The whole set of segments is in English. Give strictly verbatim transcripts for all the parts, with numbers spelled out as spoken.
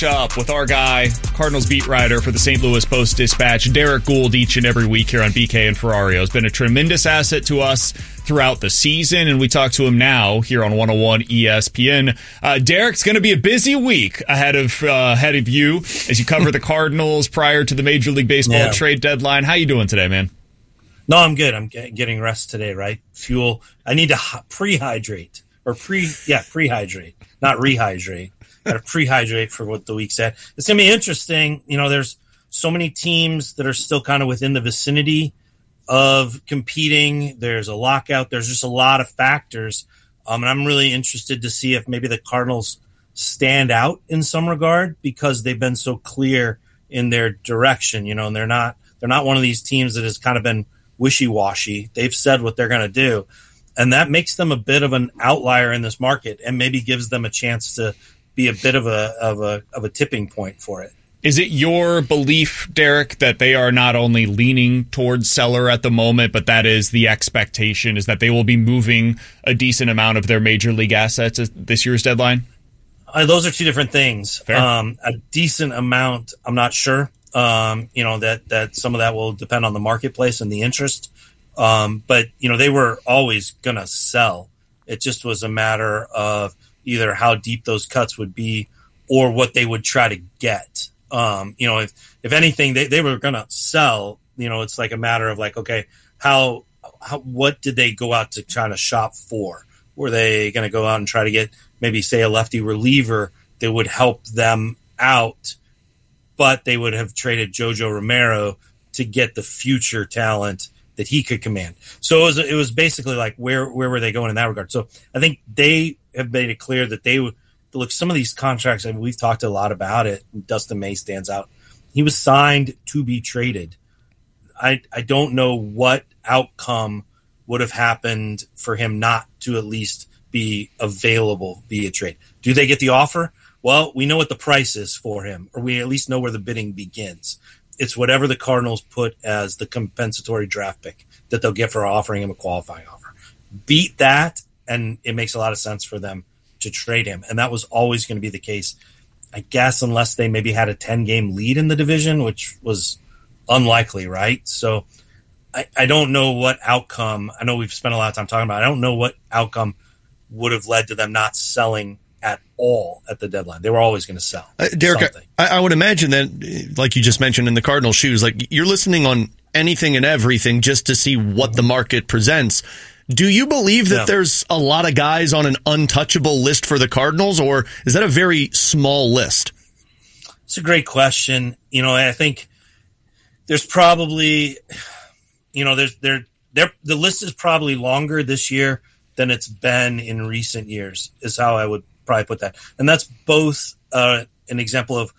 Up with our guy, Cardinals beat writer for the Saint Louis Post-Dispatch, Derek Gould, each and every week here on B K and Ferrario. Has been a tremendous asset to us throughout the season, and we talk to him now here on one oh one E S P N. Uh, Derek's going to be a busy week ahead of uh, ahead of you as you cover the Cardinals prior to the Major League Baseball yeah. trade deadline. How you doing today, man? No, I'm good. I'm getting rest today, right? Fuel. I need to pre-hydrate or pre, yeah, pre-hydrate, not rehydrate. Got to pre-hydrate for what the week said. It's going to be interesting. You know, there's so many teams that are still kind of within the vicinity of competing. There's a lockout. There's just a lot of factors. Um, and I'm really interested to see if maybe the Cardinals stand out in some regard because they've been so clear in their direction, you know, and they're not, they're not one of these teams that has kind of been wishy-washy. They've said what they're going to do. And that makes them a bit of an outlier in this market and maybe gives them a chance to be a bit of a of a of a tipping point for it. Is it your belief, Derek, that they are not only leaning towards seller at the moment, but that is the expectation, is that they will be moving a decent amount of their major league assets at this year's deadline? Uh, those are two different things. Um, a decent amount, I'm not sure. Um, you know, that that some of that will depend on the marketplace and the interest. Um, but, you know, they were always going to sell. It just was a matter of either how deep those cuts would be or what they would try to get. Um, you know, if, if anything, they, they were going to sell, you know, it's like a matter of like, okay, how, how, what did they go out to try to shop for? Were they going to go out and try to get maybe say a lefty reliever that would help them out, but they would have traded Jojo Romero to get the future talent that he could command. So it was, it was basically like, where, where were they going in that regard? So I think they have made it clear that they would look, some of these contracts, and we've talked a lot about it. Dustin May stands out. He was signed to be traded. I, I don't know what outcome would have happened for him not to at least be available via trade. Do they get the offer? Well, we know what the price is for him, or we at least know where the bidding begins. It's whatever the Cardinals put as the compensatory draft pick that they'll get for offering him a qualifying offer. Beat that, and it makes a lot of sense for them to trade him. And that was always going to be the case, I guess, unless they maybe had a ten-game lead in the division, which was unlikely, right? So I, I don't know what outcome. I know we've spent a lot of time talking about it. I don't know what outcome would have led to them not selling at all at the deadline. They were always going to sell. Uh, Derek, I, I would imagine that, like you just mentioned in the Cardinal shoes, like you're listening on anything and everything just to see what the market presents. Do you believe that yeah. there's a lot of guys on an untouchable list for the Cardinals, or is that a very small list? It's a great question. You know, I think there's probably, you know, there's there there the list is probably longer this year than it's been in recent years, is how I would probably put that. And that's both uh, an example of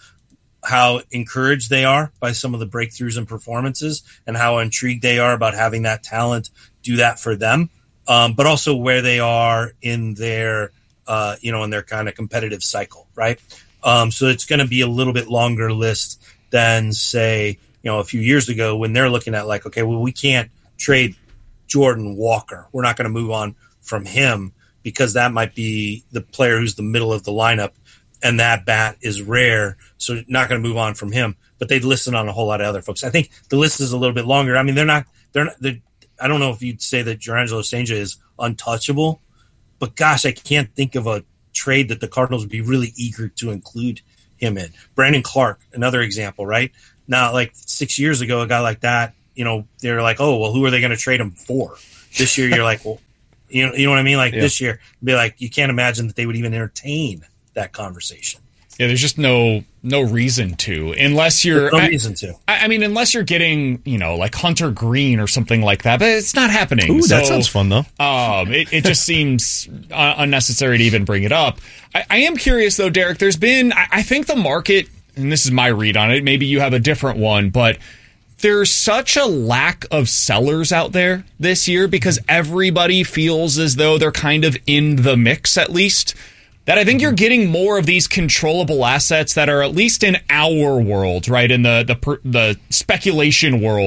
how encouraged they are by some of the breakthroughs and performances and how intrigued they are about having that talent do that for them, um, but also where they are in their, uh, you know, in their kind of competitive cycle, right? Um, so it's going to be a little bit longer list than, say, you know, a few years ago when they're looking at like, okay, well, we can't trade Jordan Walker. We're not going to move on from him because that might be the player who's the middle of the lineup, and that bat is rare, so not going to move on from him. But they'd listen on a whole lot of other folks. I think the list is a little bit longer. I mean, they're not, they're not, they're, I don't know if you'd say that Jurrangelo Cijntje is untouchable, but gosh, I can't think of a trade that the Cardinals would be really eager to include him in. Brandon Clark, another example, right? Now, like six years ago, a guy like that, you know, they're like, oh, well, who are they going to trade him for? This year, you're like, well, you know, you know what I mean? Like yeah. this year, be like, you can't imagine that they would even entertain that conversation. Yeah, there's just no no reason to, unless you're there's no reason to. I, I mean, unless you're getting, you know, like Hunter Green or something like that, but it's not happening. Ooh, so, that sounds fun though. Um, it, it just seems uh, unnecessary to even bring it up. I, I am curious though, Derek. There's been, I, I think the market, and this is my read on it. Maybe you have a different one, but there's such a lack of sellers out there this year because everybody feels as though they're kind of in the mix, at least, that I think you're getting more of these controllable assets that are, at least in our world, right, in the the the speculation world,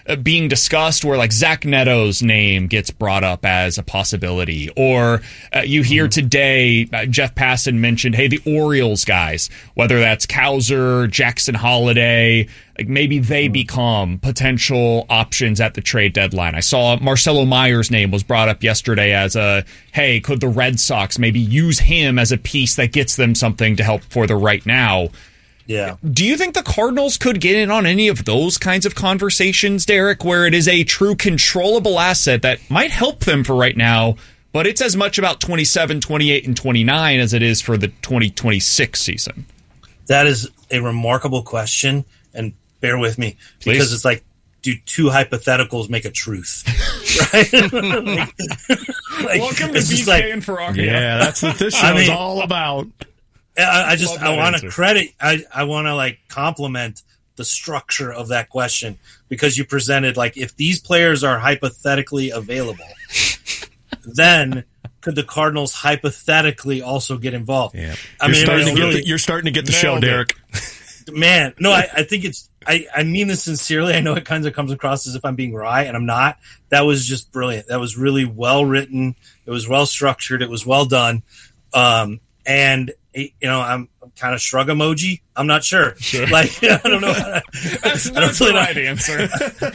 uh, being discussed where like Zach Neto's name gets brought up as a possibility, or uh, you hear mm-hmm. today uh, Jeff Passan mentioned, hey, the Orioles guys, whether that's Cowser, Jackson Holiday, like maybe they mm-hmm. become potential options at the trade deadline. I saw Marcelo Meyer's name was brought up yesterday as a, hey, could the Red Sox maybe use him as a piece that gets them something to help for the right now? Yeah. Do you think the Cardinals could get in on any of those kinds of conversations, Derek, where it is a true controllable asset that might help them for right now, but it's as much about twenty-seven, twenty-eight, and twenty-nine as it is for the twenty twenty-six season? That is a remarkable question, and bear with me, Please. Because it's like, do two hypotheticals make a truth? Right? like, like, Welcome to B K like, and Ferrari. Yeah, that's what this show I mean, is all about. I, I just I want to credit I, I want to like compliment the structure of that question, because you presented like, if these players are hypothetically available, then could the Cardinals hypothetically also get involved? Yeah. I you're mean, starting to really, the, you're starting to get the show, Derek. Man, no, I, I think it's I, I mean this sincerely. I know it kind of comes across as if I'm being wry, and I'm not. That was just brilliant. That was really well written. It was well structured. It was well done. Um, and you know, I'm kind of shrug emoji. I'm not sure. sure. Like, I don't know. How to, that's that's really the right answer.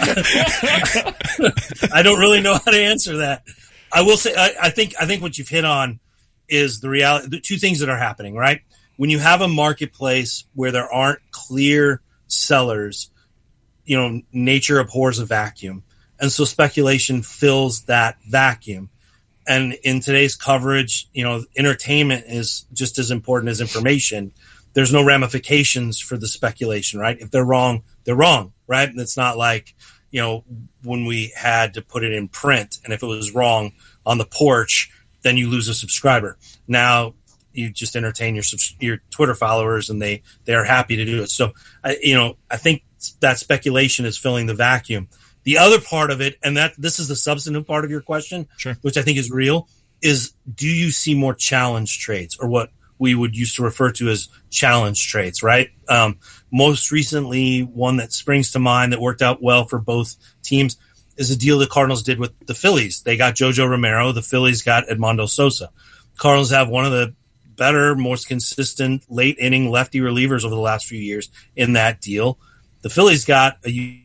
I don't really know how to answer that. I will say, I, I think, I think what you've hit on is the reality. The two things that are happening, right? When you have a marketplace where there aren't clear sellers, you know, nature abhors a vacuum, and so speculation fills that vacuum. And in today's coverage, you know, entertainment is just as important as information. There's no ramifications for the speculation, right? If they're wrong, they're wrong, right? And it's not like, you know, when we had to put it in print, and if it was wrong on the porch, then you lose a subscriber. Now you just entertain your your Twitter followers, and they, they are happy to do it. So, I, you know, I think that speculation is filling the vacuum. The other part of it, and that this is the substantive part of your question, sure. which I think is real, is do you see more challenge trades, or what we would used to refer to as challenge trades, right? Um, most recently, one that springs to mind that worked out well for both teams is a deal the Cardinals did with the Phillies. They got Jojo Romero. The Phillies got Edmundo Sosa. Cardinals have one of the better, most consistent late inning lefty relievers over the last few years in that deal. The Phillies got a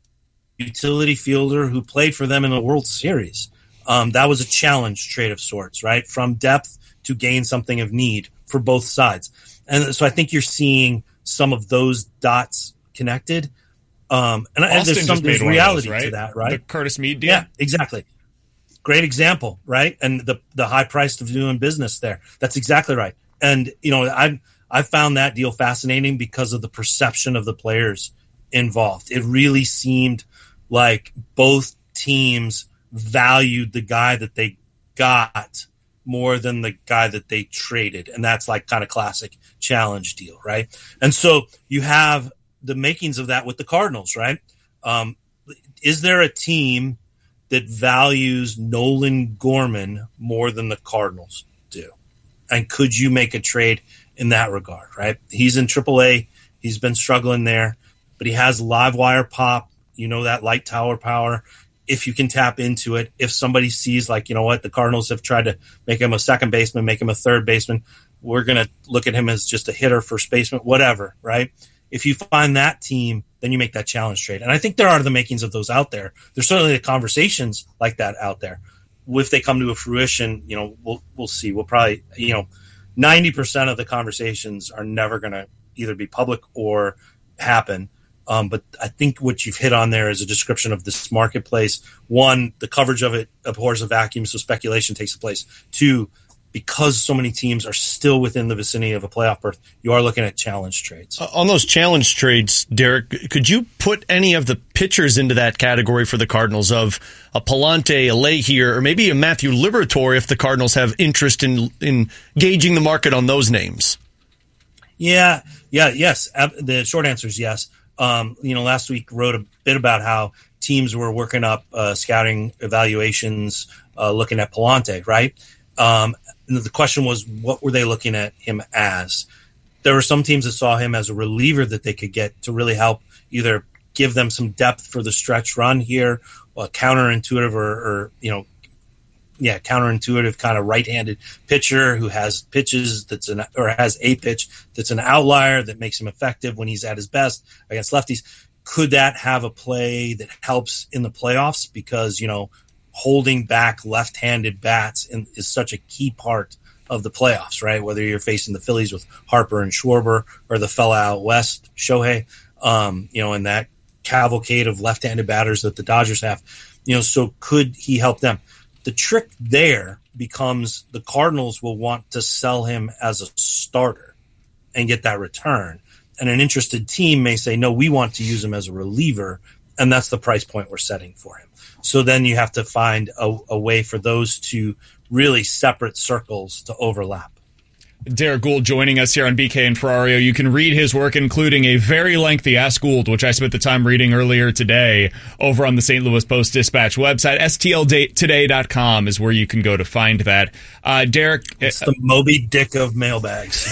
utility fielder who played for them in the World Series. Um, that was a challenge trade of sorts, right? From depth to gain something of need for both sides. And so I think you're seeing some of those dots connected. Um, and, and there's some there's reality those, right? to that, right? The Curtis Mead deal? Yeah, exactly. Great example, right? And the the high price of doing business there. That's exactly right. And, you know, I I found that deal fascinating because of the perception of the players involved. It really seemed like both teams valued the guy that they got more than the guy that they traded. And that's like kind of classic challenge deal, right? And so you have the makings of that with the Cardinals, right? Um, is there a team that values Nolan Gorman more than the Cardinals do? And could you make a trade in that regard, right? He's in triple A. He's been struggling there, but he has live wire pop. You know, that light tower power, if you can tap into it. If somebody sees, like, you know what, the Cardinals have tried to make him a second baseman, make him a third baseman, we're going to look at him as just a hitter, first baseman, whatever, right? If you find that team, then you make that challenge trade. And I think there are the makings of those out there. There's certainly the conversations like that out there. If they come to a fruition, you know, we'll we'll see. We'll probably, you know, ninety percent of the conversations are never going to either be public or happen. Um, but I think what you've hit on there is a description of this marketplace. One, the coverage of it abhors a vacuum, so speculation takes place. Two, because so many teams are still within the vicinity of a playoff berth, you are looking at challenge trades. Uh, on those challenge trades, Derek, could you put any of the pitchers into that category for the Cardinals, of a Palante, a Leahy, or maybe a Matthew Liberatore, if the Cardinals have interest in in gauging the market on those names? Yeah, yeah, yes. The short answer is yes. Um, you know, last week wrote a bit about how teams were working up uh, scouting evaluations, uh, looking at Palante, right? Um, and the question was, what were they looking at him as? There were some teams that saw him as a reliever that they could get to really help either give them some depth for the stretch run here, a counterintuitive or, or you know, yeah, counterintuitive kind of right-handed pitcher who has pitches that's an or has a pitch that's an outlier that makes him effective when he's at his best against lefties. Could that have a play that helps in the playoffs? Because, you know, holding back left-handed bats in, is such a key part of the playoffs, right? Whether you're facing the Phillies with Harper and Schwarber or the fella out west, Shohei, um, you know, and that cavalcade of left-handed batters that the Dodgers have, you know, so could he help them? The trick there becomes the Cardinals will want to sell him as a starter and get that return. And an interested team may say, no, we want to use him as a reliever, and that's the price point we're setting for him. So then you have to find a, a way for those two really separate circles to overlap. Derek Gould joining us here on B K and Ferrario. You can read his work, including a very lengthy Ask Gould, which I spent the time reading earlier today, over on the Saint Louis Post-Dispatch website. S T L today dot com is where you can go to find that. Uh, Derek... It's the Moby Dick of mailbags.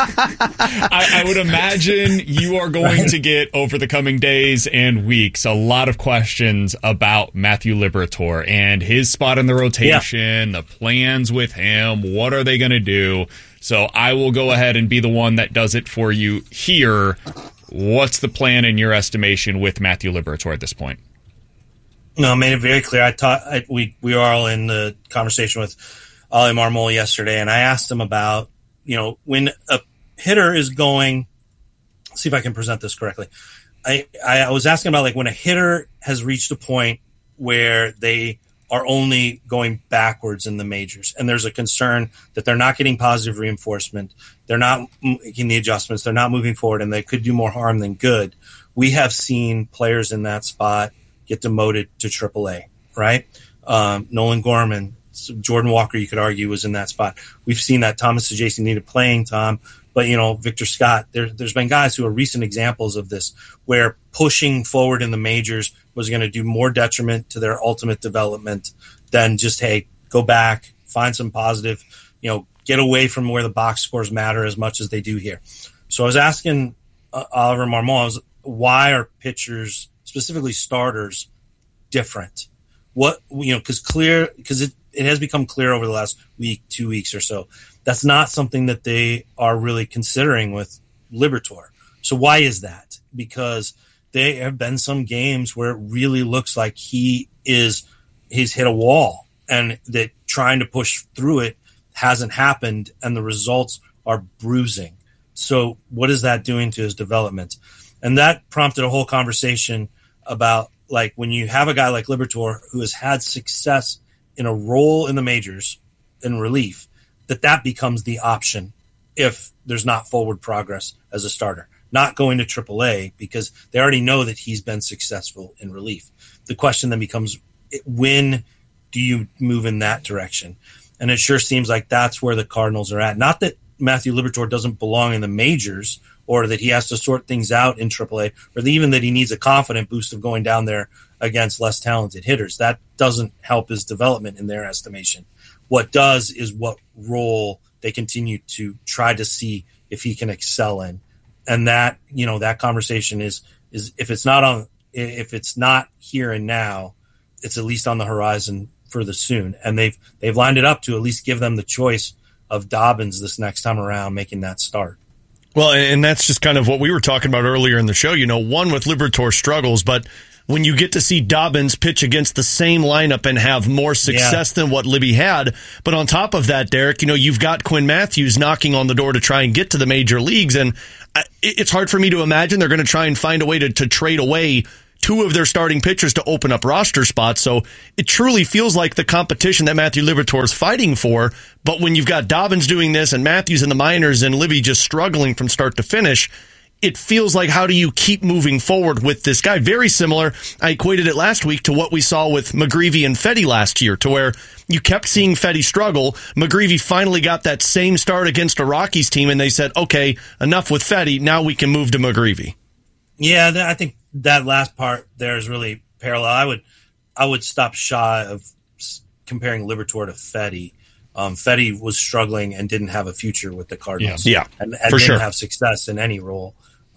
I, I would imagine you are going to get, over the coming days and weeks, a lot of questions about Matthew Liberatore and his spot in the rotation, yeah. the plans with him, what are they going to do? So I will go ahead and be the one that does it for you here. What's the plan in your estimation with Matthew Liberatore at this point? No, I made it very clear. I taught I, we we were all in the conversation with Ollie Marmol yesterday, and I asked him about, you know, when a hitter is going. Let's see if I can present this correctly. I I was asking about like when a hitter has reached a point where they are only going backwards in the majors. And there's a concern that they're not getting positive reinforcement. They're not making the adjustments. They're not moving forward, and they could do more harm than good. We have seen players in that spot get demoted to triple A, right? Um, Nolan Gorman, Jordan Walker, you could argue, was in that spot. We've seen that. Thomas Sajaci needed playing time. But, you know, Victor Scott, there, there's been guys who are recent examples of this where pushing forward in the majors was going to do more detriment to their ultimate development than just, hey, go back, find some positive, you know, get away from where the box scores matter as much as they do here. So I was asking uh, Oliver Marmol, was, why are pitchers, specifically starters, different? What, you know, because clear, because it, it has become clear over the last week, two weeks or so. That's not something that they are really considering with Liberatore. So why is that? Because there have been some games where it really looks like he is he's hit a wall, and that trying to push through it hasn't happened, and the results are bruising. So what is that doing to his development? And that prompted a whole conversation about, like, when you have a guy like Liberatore who has had success in a role in the majors in relief, that that becomes the option if there's not forward progress as a starter, not going to triple A, because they already know that he's been successful in relief. The question then becomes, when do you move in that direction? And it sure seems like that's where the Cardinals are at. Not that Matthew Liberatore doesn't belong in the majors, or that he has to sort things out in triple A, or even that he needs a confident boost of going down there against less talented hitters. That doesn't help his development in their estimation. What does is what role they continue to try to see if he can excel in. And that, you know, that conversation is, is if it's not on, if it's not here and now, it's at least on the horizon further soon. And they've, they've lined it up to at least give them the choice of Dobbins this next time around making that start. Well, and that's just kind of what we were talking about earlier in the show. You know, one with Liberatore struggles, but when you get to see Dobbins pitch against the same lineup and have more success yeah. than what Libby had. But on top of that, Derek, you know, you've got Quinn Matthews knocking on the door to try and get to the major leagues. And it's hard for me to imagine they're going to try and find a way to, to trade away two of their starting pitchers to open up roster spots. So it truly feels like the competition that Matthew Liberatore is fighting for. But when you've got Dobbins doing this and Matthews in the minors and Libby just struggling from start to finish, it feels like, how do you keep moving forward with this guy? Very similar. I equated it last week to what we saw with McGreevy and Fedde last year, to where you kept seeing Fedde struggle. McGreevy finally got that same start against a Rockies team, and they said, okay, enough with Fedde. Now we can move to McGreevy. Yeah, I think that last part there is really parallel. I would, I would stop shy of comparing Liberatore to Fedde. Um, Fedde was struggling and didn't have a future with the Cardinals. Yeah, and, and for didn't sure. have success in any role.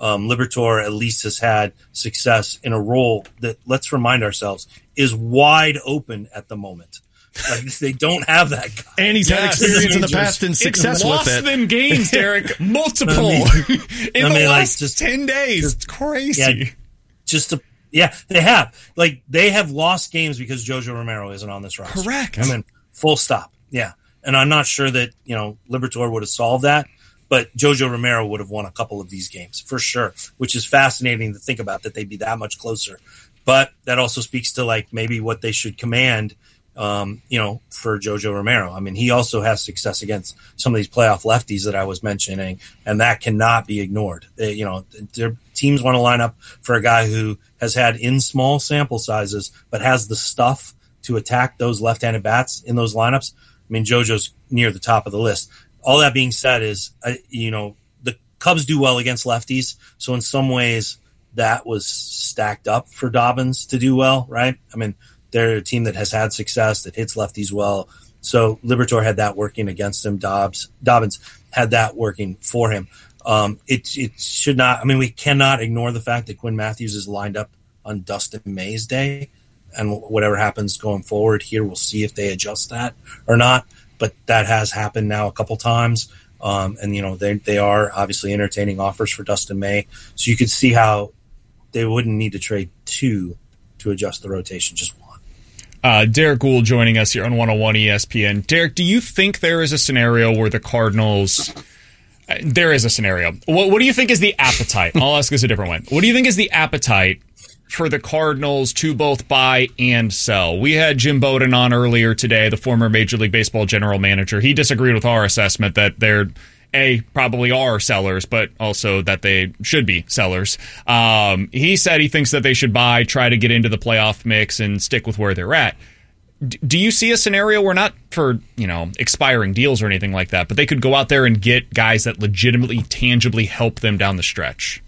Um, Liberatore at least has had success in a role that, let's remind ourselves, is wide open at the moment. Like, they don't have that guy. And he's yes. had experience in the past and success it's with lost it. them games, Derek. Multiple. I mean, in I the mean, last like, just, ten days. Just, it's crazy. Yeah, just to, yeah, they have. Like, they have lost games because Jojo Romero isn't on this roster. Correct. I mean, full stop. Yeah. And I'm not sure that, you know, Liberatore would have solved that, but Jojo Romero would have won a couple of these games for sure, which is fascinating to think about, that they'd be that much closer. But that also speaks to, like, maybe what they should command, um, you know, for Jojo Romero. I mean, he also has success against some of these playoff lefties that I was mentioning, and that cannot be ignored. They, you know, their teams want to line up for a guy who has had in small sample sizes, but has the stuff to attack those left-handed bats in those lineups. I mean, Jojo's near the top of the list. All that being said is, uh, you know, the Cubs do well against lefties. So in some ways that was stacked up for Dobbins to do well, right? I mean, they're a team that has had success, that hits lefties well. So Liberatore had that working against him. Dobbs, Dobbins had that working for him. Um, it, it should not, I mean, we cannot ignore the fact that Quinn Matthews is lined up on Dustin May's day. And whatever happens going forward here, we'll see if they adjust that or not. But that has happened now a couple times. Um, and, you know, they they are obviously entertaining offers for Dustin May. So you could see how they wouldn't need to trade two to adjust the rotation, just one. Uh, Derek Gould joining us here on one oh one E S P N. Derek, do you think there is a scenario where the Cardinals... Uh, there is a scenario. What, what do you think is the appetite? I'll ask this a different way. What do you think is the appetite for the Cardinals to both buy and sell? We had Jim Bowden on earlier today, the former Major League Baseball general manager. He disagreed with our assessment that they're, A, probably are sellers, but also that they should be sellers. Um, he said he thinks that they should buy, try to get into the playoff mix, and stick with where they're at. D- do you see a scenario where, not for, you know, expiring deals or anything like that, but they could go out there and get guys that legitimately, tangibly help them down the stretch?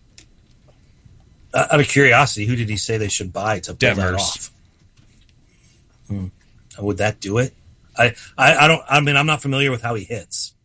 Out of curiosity, who did he say they should buy to pull Detmers. that off? Hmm. Would that do it? I, I, I don't. I mean, I'm not familiar with how he hits.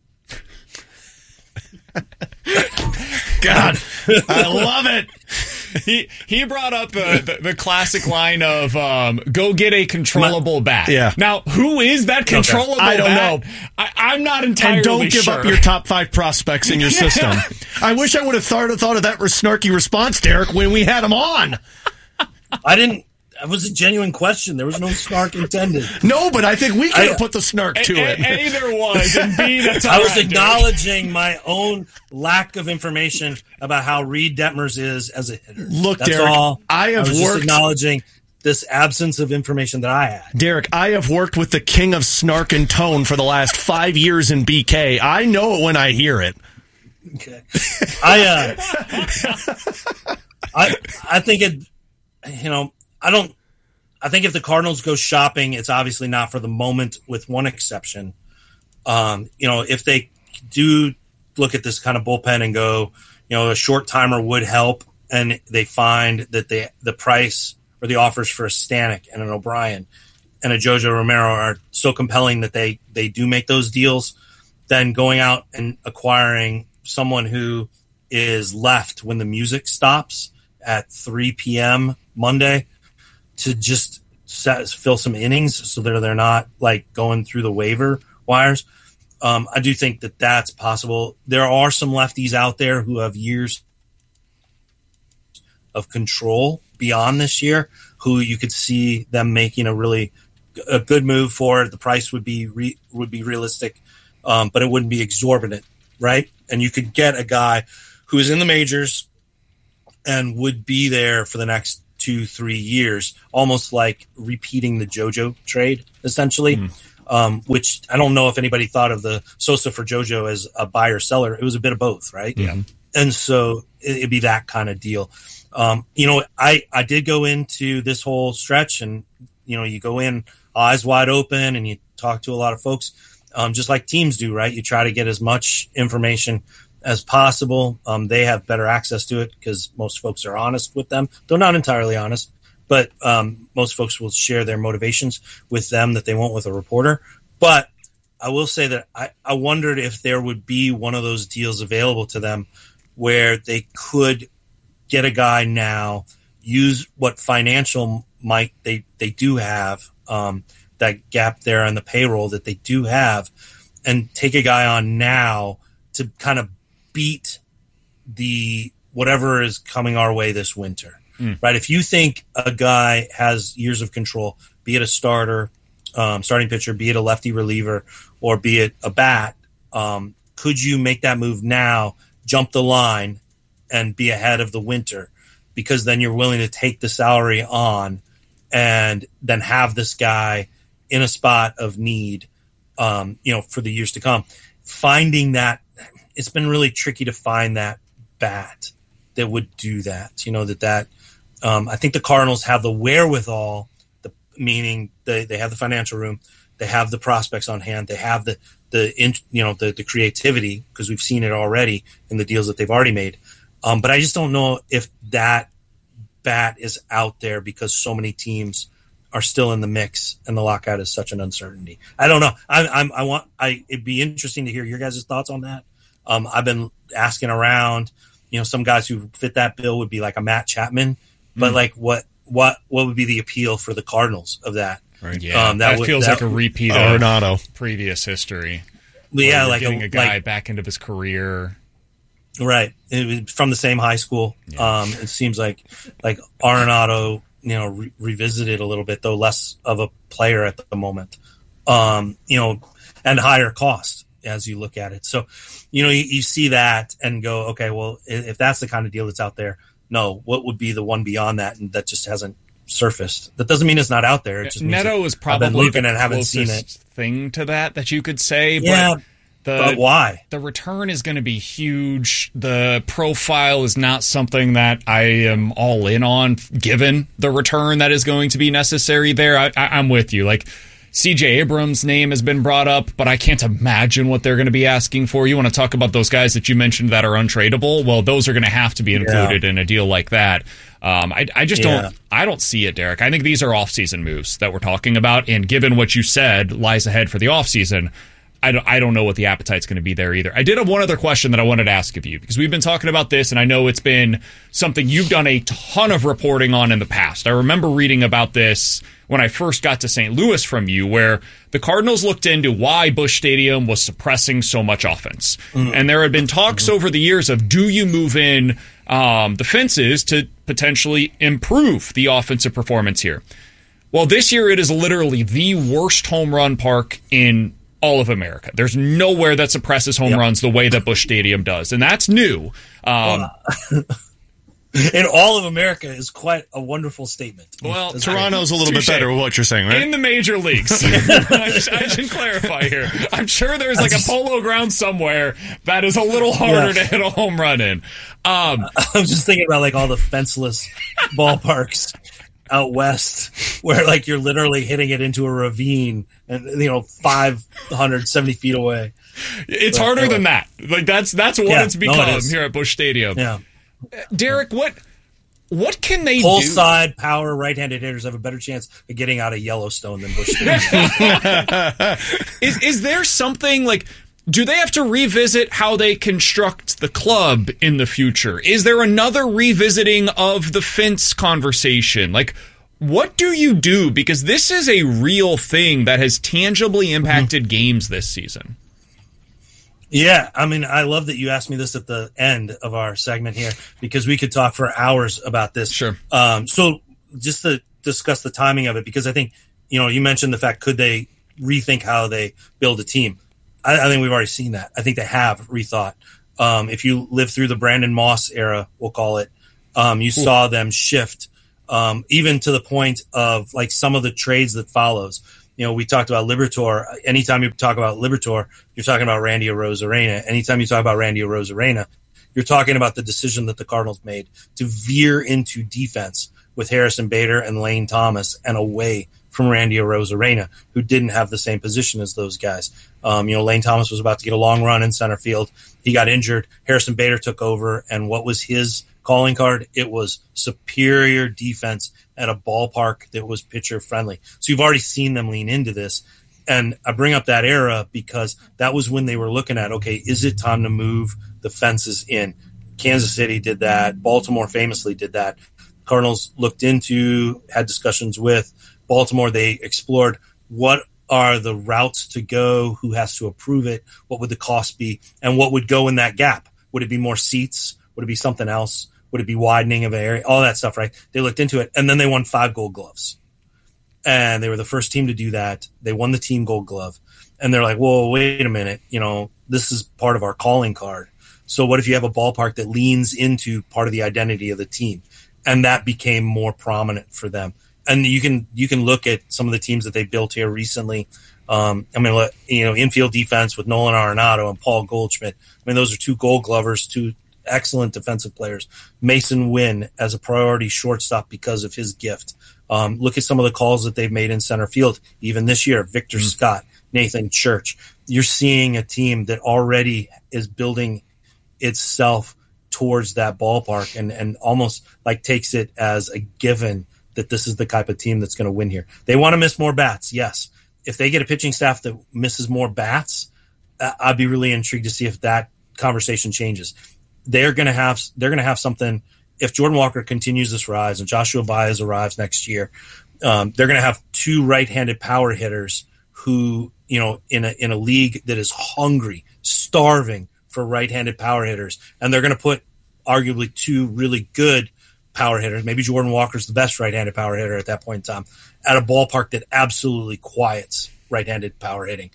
God, I love it. He he brought up the, the, the classic line of um, "Go get a controllable bat." Yeah. Now, who is that controllable okay. I don't bat? know. I, I'm not entirely And don't give sure. up your top five prospects in your system. I wish I would have thought, thought of that snarky response, Derek, when we had him on. I didn't. That was a genuine question. There was no snark intended. No, but I think we could have put the snark to a, it. A, a there was, and B, that's all I was right, acknowledging dude. my own lack of information about how Reed Detmers is as a hitter. Look, that's Derek, all. I have I was worked. Just acknowledging this absence of information that I had. Derek, I have worked with the king of snark and tone for the last five years in B K. I know it when I hear it. Okay. I, uh, I, I think it, you know, I don't, I think if the Cardinals go shopping, it's obviously not for the moment, with one exception. Um, you know, if they do look at this kind of bullpen and go, you know, a short timer would help, and they find that they, the price or the offers for a Stanek and an O'Brien and a Jojo Romero are so compelling that they, they do make those deals, then going out and acquiring someone who is left when the music stops at three p.m. Monday to just set, fill some innings so that they're not like going through the waiver wires. Um, I do think that that's possible. There are some lefties out there who have years of control beyond this year, who you could see them making a really a good move for. The price would be re, would be realistic, um, but it wouldn't be exorbitant, right? And you could get a guy who is in the majors and would be there for the next two, three years, almost like repeating the JoJo trade, essentially, mm. um, which I don't know if anybody thought of the Sosa for JoJo as a buyer seller. It was a bit of both, right? Yeah. And so it'd be that kind of deal. Um, you know, I, I did go into this whole stretch, and, you know, you go in eyes wide open and you talk to a lot of folks, um, just like teams do, right? You try to get as much information as possible. Um, they have better access to it because most folks are honest with them. They're not entirely honest, but um, most folks will share their motivations with them that they won't with a reporter. But I will say that I, I wondered if there would be one of those deals available to them where they could get a guy now, use what financial might they, they do have, um, that gap there on the payroll that they do have, and take a guy on now to kind of beat the whatever is coming our way this winter, mm. right? If you think a guy has years of control, be it a starter, um, starting pitcher, be it a lefty reliever, or be it a bat, um, could you make that move now, jump the line, and be ahead of the winter? Because then you're willing to take the salary on and then have this guy in a spot of need, um, you know, for the years to come. Finding that, it's been really tricky to find that bat that would do that. You know, that that um, I think the Cardinals have the wherewithal, the meaning they, they have the financial room, they have the prospects on hand, they have the the in, you know the the creativity, because we've seen it already in the deals that they've already made. Um, but I just don't know if that bat is out there because so many teams are still in the mix and the lockout is such an uncertainty. I don't know. I, I'm, I want, I, it'd be interesting to hear your guys' thoughts on that. Um, I've been asking around, you know, some guys who fit that bill would be like a Matt Chapman, but mm. like what, what, what would be the appeal for the Cardinals of that? Right. Yeah. Um, that, that would, feels that, like a repeat uh, of Arenado. Previous history. Yeah. Like getting a, a guy like, back into his career. Right. It, from the same high school. Yeah. Um, it seems like, like Arenado, you know, re- revisited a little bit, though less of a player at the moment, um, you know, and higher cost as you look at it. So, you know, you, you see that and go, okay, well, if that's the kind of deal that's out there, no, what would be the one beyond that? And that just hasn't surfaced. That doesn't mean it's not out there. It just Neto is probably looking the and haven't seen it. Thing to that that you could say, yeah. But The, but why? The return is going to be huge. The profile is not something that I am all in on, given the return that is going to be necessary there. I, I, I'm with you. Like, C J Abrams' name has been brought up, but I can't imagine what they're going to be asking for. You want to talk about those guys that you mentioned that are untradeable? Well, those are going to have to be included yeah. in a deal like that. Um, I, I just yeah. don't. I don't see it, Derek. I think these are off-season moves that we're talking about, and given what you said lies ahead for the off-season, I don't, I don't know what the appetite's going to be there either. I did have one other question that I wanted to ask of you, because we've been talking about this, and I know it's been something you've done a ton of reporting on in the past. I remember reading about this when I first got to Saint Louis from you, where the Cardinals looked into why Busch Stadium was suppressing so much offense. Mm-hmm. And there had been talks mm-hmm. over the years of, do you move in um, the fences to potentially improve the offensive performance here? Well, this year it is literally the worst home run park in all of America. There's nowhere that suppresses home yep. runs the way that Busch Stadium does, and that's new. Um, in all of America is quite a wonderful statement. Well, that's Toronto's right. a little Touché. bit better with what you're saying, right? In the major leagues. I, I should clarify here. I'm sure there's like a polo ground somewhere that is a little harder yeah. to hit a home run in. Um, I'm just thinking about like all the fenceless ballparks out west, where like you're literally hitting it into a ravine and, you know, five hundred seventy feet away. It's but, harder anyway. than that. Like that's that's what yeah, it's become no, it here at Busch Stadium. Yeah, Derek, what what can they Pull do? Pull side power right-handed hitters have a better chance of getting out of Yellowstone than Busch Stadium. is is there something like? Do they have to revisit how they construct the club in the future? Is there another revisiting of the fence conversation? Like, what do you do? Because this is a real thing that has tangibly impacted mm-hmm. games this season. Yeah, I mean, I love that you asked me this at the end of our segment here, because we could talk for hours about this. Sure. Um, so just to discuss the timing of it, because I think, you know, you mentioned the fact, could they rethink how they build a team? I, I think we've already seen that. I think they have rethought. Um, if you lived through the Brandon Moss era, we'll call it, um, you Ooh. saw them shift, um, even to the point of like some of the trades that follows. You know, we talked about Liberatore. Anytime you talk about Liberatore, you're talking about Randy Arozarena. Anytime you talk about Randy Arozarena, you're talking about the decision that the Cardinals made to veer into defense with Harrison Bader and Lane Thomas and away from Randy Arozarena, who didn't have the same position as those guys. Um, you know, Lane Thomas was about to get a long run in center field. He got injured. Harrison Bader took over, and what was his calling card? It was superior defense at a ballpark that was pitcher friendly. So you've already seen them lean into this. And I bring up that era because that was when they were looking at, okay, is it time to move the fences in? Kansas City did that. Baltimore famously did that. Cardinals looked into, had discussions with Baltimore. They explored what are the routes to go, who has to approve it, what would the cost be, and what would go in that gap. Would it be more seats? Would it be something else? Would it be widening of an area? All that stuff, right? They looked into it, and then they won five Gold Gloves. And they were the first team to do that. They won the team Gold Glove. And they're like, whoa, wait a minute. You know, this is part of our calling card. So what if you have a ballpark that leans into part of the identity of the team? And that became more prominent for them. And you can you can look at some of the teams that they built here recently. Um, I mean, you know, infield defense with Nolan Arenado and Paul Goldschmidt. I mean, those are two Gold Glovers, two excellent defensive players. Mason Wynn as a priority shortstop because of his gift. Um, look at some of the calls that they've made in center field, even this year. Victor mm-hmm. Scott, Nathan Church. You're seeing a team that already is building itself towards that ballpark and, and almost like takes it as a given that this is the type of team that's going to win here. They want to miss more bats, yes. If they get a pitching staff that misses more bats, I'd be really intrigued to see if that conversation changes. They're going to have they're going to have something. If Jordan Walker continues this rise and Joshua Baez arrives next year, um, they're going to have two right-handed power hitters who, you know, in a in a league that is hungry, starving for right-handed power hitters, and they're going to put arguably two really good power hitters. Maybe Jordan Walker's the best right-handed power hitter at that point in time at a ballpark that absolutely quiets right-handed power hitting.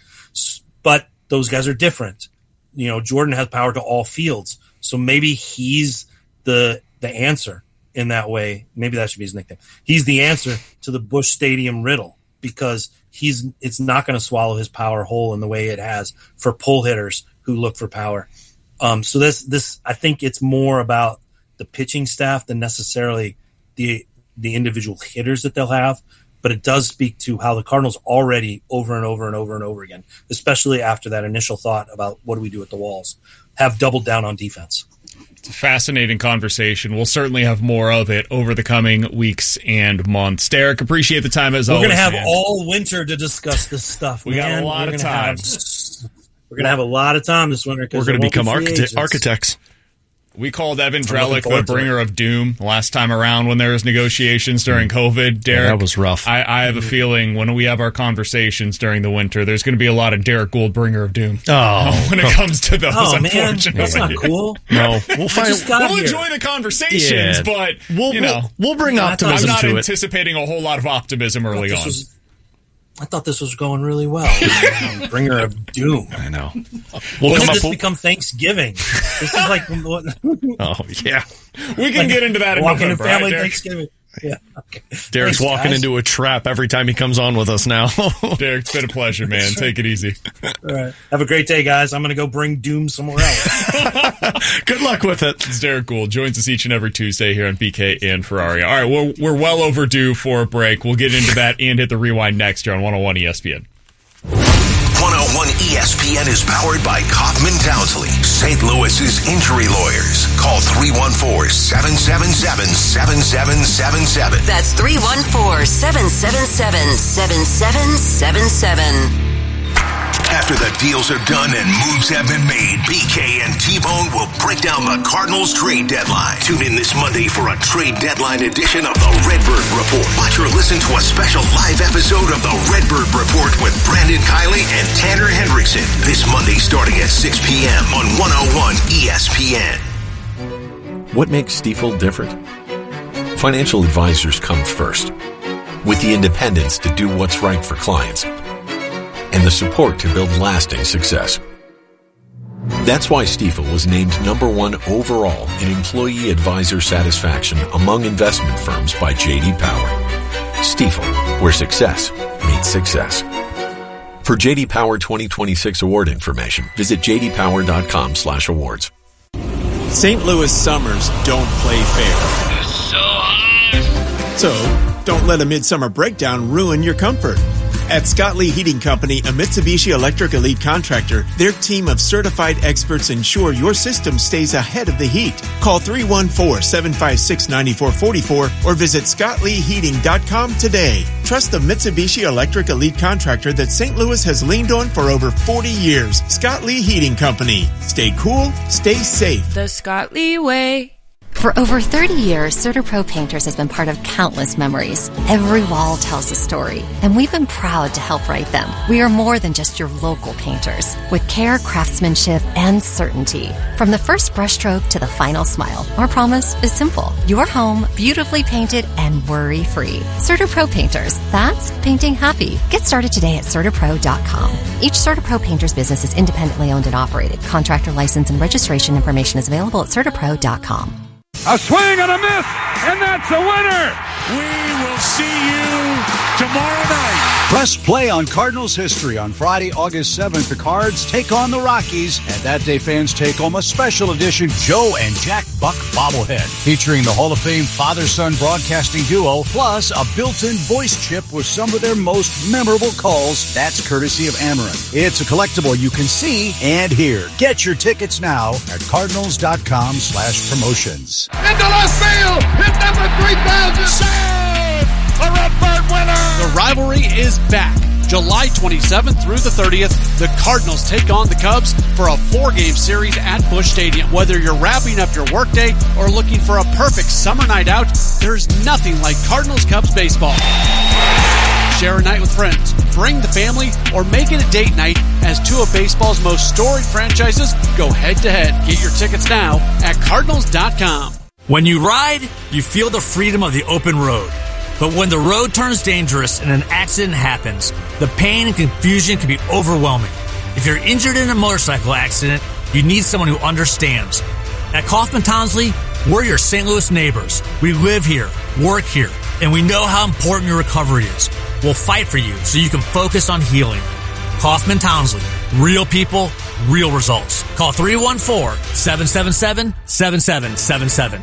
But those guys are different. You know, Jordan has power to all fields, so maybe he's the the answer in that way. Maybe that should be his nickname. He's the answer to the Busch Stadium riddle because he's it's not going to swallow his power whole in the way it has for pull hitters who look for power. Um, so this, this, I think it's more about the pitching staff than necessarily the the individual hitters that they'll have. But it does speak to how the Cardinals already over and over and over and over again, especially after that initial thought about what do we do at the walls, have doubled down on defense. It's a fascinating conversation. We'll certainly have more of it over the coming weeks and months. Derek, appreciate the time as We're always. We're going to have man. all winter to discuss this stuff. We man. got a lot We're of time. Have, we're going to have a lot of time this winter. We're going to become archite- architects. We called Evan Drellick the bringer of doom last time around when there was negotiations during COVID. Derek, yeah, that was rough. I, I have a feeling when we have our conversations during the winter, there's going to be a lot of Derek Gould bringer of doom. Oh, when it comes to those, oh, unfortunately, man, that's not cool. No, we'll find. We'll here. enjoy the conversations, yeah. but we'll, you know, we'll, we'll bring optimism I'm not to anticipating it. a whole lot of optimism early on. Was, I thought this was going really well. Bringer of doom. I know. We'll when did this become Thanksgiving? This is like. Oh yeah, we can like, get into that in walking November, in family right, Thanksgiving. Yeah. Okay. Derek's Thanks, walking guys. into a trap every time he comes on with us now. Derek, it's been a pleasure, man. Take it easy. All right. Have a great day, guys. I'm going to go bring doom somewhere else. Good luck with it. It's Derek Gould. Joins us each and every Tuesday here on B K and Ferrari. All right, we're, we're well overdue for a break. We'll get into that and hit the rewind next year on one oh one E S P N. one oh one E S P N is powered by Kaufman Townsley, Saint Louis's injury lawyers. Call three one four, seven seven seven, seven seven seven seven. That's three one four, seven seven seven, seven seven seven seven. After the deals are done and moves have been made, B K and T-Bone will break down the Cardinals trade deadline. Tune in this Monday for a trade deadline edition of the Redbird Report. Watch or listen to a special live episode of the Redbird Report with Brandon Kiley and Tanner Hendrickson. This Monday starting at six p.m. on one oh one E S P N. What makes Stifel different? Financial advisors come first, with the independence to do what's right for clients and the support to build lasting success. That's why Stifel was named number one overall in employee advisor satisfaction among investment firms by J D Power. Stifel, where success meets success. For J D Power twenty twenty-six award information, visit j d power dot com slash awards. Saint Louis summers don't play fair. It's so hot. So, don't let a midsummer breakdown ruin your comfort. At Scott Lee Heating Company, a Mitsubishi Electric Elite contractor, their team of certified experts ensure your system stays ahead of the heat. Call three one four, seven five six, nine four four four or visit scott lee heating dot com today. Trust the Mitsubishi Electric Elite contractor that Saint Louis has leaned on for over forty years. Scott Lee Heating Company. Stay cool, stay safe. The Scott Lee way. For over thirty years, CertaPro Painters has been part of countless memories. Every wall tells a story, and we've been proud to help write them. We are more than just your local painters, with care, craftsmanship, and certainty. From the first brushstroke to the final smile, our promise is simple. Your home, beautifully painted and worry-free. CertaPro Painters, that's painting happy. Get started today at Certa Pro dot com. Each CertaPro Painters business is independently owned and operated. Contractor license and registration information is available at Certa Pro dot com. A swing and a miss, and that's a winner. We will see you tomorrow night. Press play on Cardinals history. On Friday, August seventh, the Cards take on the Rockies, and that day fans take home a special edition Joe and Jack Buck bobblehead featuring the Hall of Fame father-son broadcasting duo, plus a built-in voice chip with some of their most memorable calls. That's courtesy of Amarin. It's a collectible you can see and hear. Get your tickets now at cardinals dot com slash promotions. Into left field, hit number three thousand. Save! A Redbird winner! The rivalry is back. July twenty-seventh through the thirtieth, the Cardinals take on the Cubs for a four-game series at Busch Stadium. Whether you're wrapping up your workday or looking for a perfect summer night out, there's nothing like Cardinals-Cubs baseball. Share a night with friends, bring the family, or make it a date night as two of baseball's most storied franchises go head-to-head. Get your tickets now at cardinals dot com. When you ride, you feel the freedom of the open road. But when the road turns dangerous and an accident happens, the pain and confusion can be overwhelming. If you're injured in a motorcycle accident, you need someone who understands. At Kaufman Townsley, we're your Saint Louis neighbors. We live here, work here, and we know how important your recovery is. We'll fight for you so you can focus on healing. Kaufman Townsley. Real people, real results. Call three one four, seven seven seven, seven seven seven seven.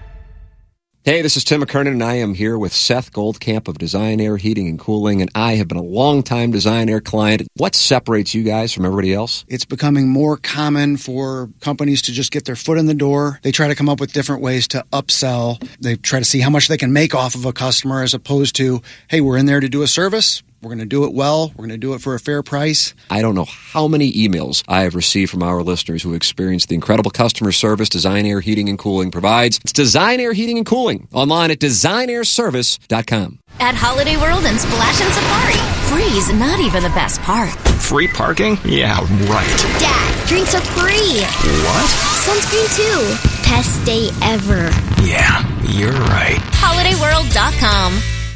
Hey, this is Tim McKernan, and I am here with Seth Goldcamp of Design Air Heating and Cooling, and I have been a long-time Design Air client. What separates you guys from everybody else? It's becoming more common for companies to just get their foot in the door. They try to come up with different ways to upsell. They try to see how much they can make off of a customer as opposed to, hey, we're in there to do a service. We're going to do it well. We're going to do it for a fair price. I don't know how many emails I have received from our listeners who experienced the incredible customer service Design Air Heating and Cooling provides. It's Design Air Heating and Cooling, online at design air service dot com. At Holiday World and Splash and Safari, free's not even the best part. Free parking? Yeah, right. Dad, drinks are free. What? Sunscreen too. Best day ever. Yeah, you're right. holiday world dot com.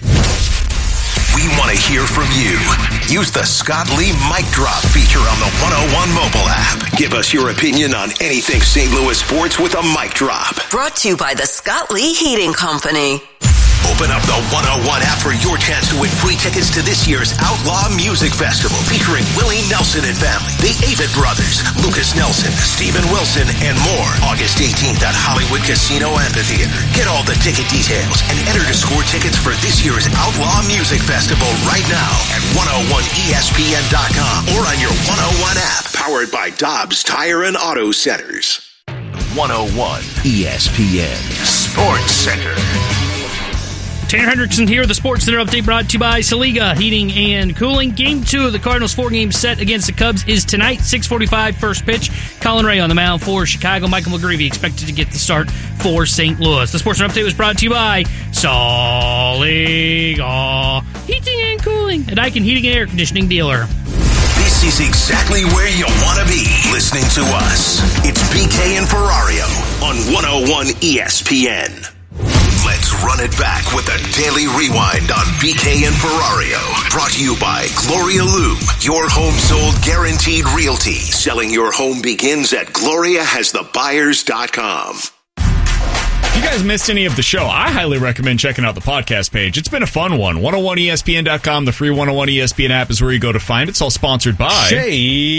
We want to hear from you. Use the Scott Lee Mic Drop feature on the one oh one mobile app. Give us your opinion on anything Saint Louis sports with a mic drop. Brought to you by the Scott Lee Heating Company. Open up the one oh one app for your chance to win free tickets to this year's Outlaw Music Festival featuring Willie Nelson and family, the Avett Brothers, Lucas Nelson, Steven Wilson, and more. August eighteenth at Hollywood Casino Amphitheater. Get all the ticket details and enter to score tickets for this year's Outlaw Music Festival right now at one oh one E S P N dot com or on your one oh one app, powered by Dobbs Tire and Auto Centers. one oh one E S P N Sports Center. Tanner Hendrickson here. The Sports Center update brought to you by Saliga Heating and Cooling. Game two of the Cardinals' four-game set against the Cubs is tonight, six forty-five, first pitch. Colin Ray on the mound for Chicago. Michael McGreevy expected to get the start for Saint Louis. The Sports Center update was brought to you by Saliga Heating and Cooling, a Daikin Heating and Air Conditioning dealer. This is exactly where you want to be, listening to us. It's B K and Ferrario on one oh one E S P N. Let's run it back with a daily rewind on B K and Ferrario. Brought to you by Gloria Lou, your home sold guaranteed realty. Selling your home begins at gloria has the buyers dot com. If you guys missed any of the show, I highly recommend checking out the podcast page. It's been a fun one. one oh one E S P N dot com, the free one oh one E S P N app is where you go to find it. It's all sponsored by Shay.